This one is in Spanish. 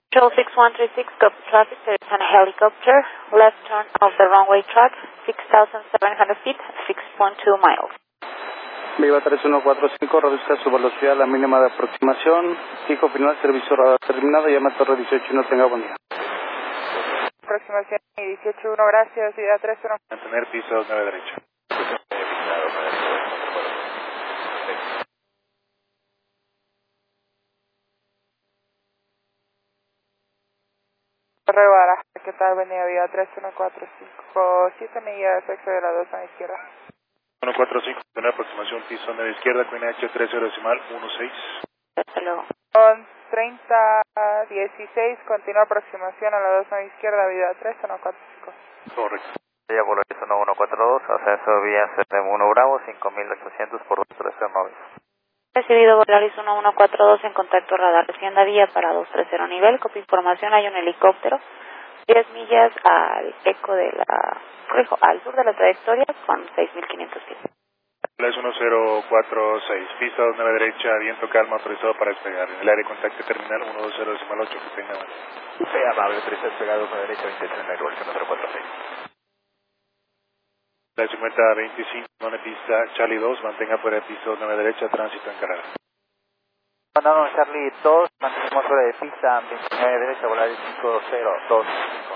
Control 6136, copy traffic, there is an helicopter, left turn of the runway track, 6,700 feet, 6.2 miles. Viva 3145, reduzca su velocidad a la mínima de aproximación y confirma el servicio radar terminado, llama a Torre 18 y no tenga buen día. Aproximación 18-1, gracias, Vida 31. Mantener piso 9 derecho. Torre Baraja, ¿qué tal? Avenida Vida 3145, 7 millas, accede a la 2 a la izquierda. 145, tener aproximación piso 9 izquierda, QNH 30.16. Hasta luego. Con 30-16, continúa aproximación a la 2 a la izquierda, Vida 3145. Correcto. Ya Volaris 1142, ascenso vía CM1 Bravo, 5800 por 230 Recibido Volaris 1142 en contacto radar, descienda vía para 230 nivel, copia información, hay un helicóptero, 10 millas al eco de la, al sur de la trayectoria con 6.500 pies. Es 1046, pista 9 derecha, viento calma, autorizado para despegar. En el área de contacto terminal 120.8, que tenga más. Sea amable, 3 despegados 9 derecha, 23 en el gol, 046. La 5025, no de pista, Charlie 2, mantenga fuera de pista 9 derecha, tránsito en carrera. No, Charlie 2, mantenemos fuera de pista, 29 derecha, Volaris 502.